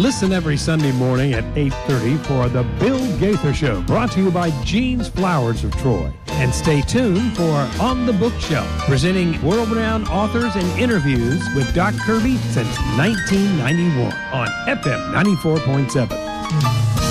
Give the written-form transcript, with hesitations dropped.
Listen every Sunday morning at 8:30 for The Bill Gaither Show, brought to you by Jean's Flowers of Troy. And stay tuned for On the Bookshelf, presenting world-renowned authors and interviews with Doc Kirby since 1991 on FM 94.7.